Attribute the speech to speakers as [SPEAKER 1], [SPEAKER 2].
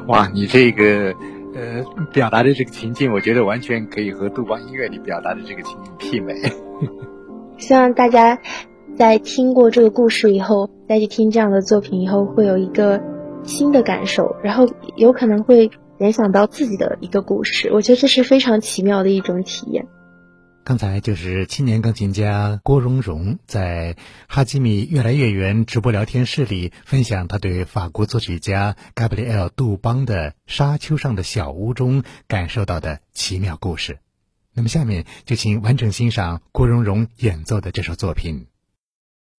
[SPEAKER 1] 哇，你这个表达的这个情境，我觉得完全可以和杜邦音乐里表达的这个情景媲美。
[SPEAKER 2] 希望大家在听过这个故事以后，再去听这样的作品以后，会有一个新的感受，然后有可能会联想到自己的一个故事。我觉得这是非常奇妙的一种体验。
[SPEAKER 3] 刚才就是青年钢琴家郭荣荣在哈基米越来越远直播聊天室里分享他对法国作曲家盖布里埃尔·杜邦的《沙丘上的小屋》中感受到的奇妙故事。那么下面就请完整欣赏郭荣荣演奏的这首作品。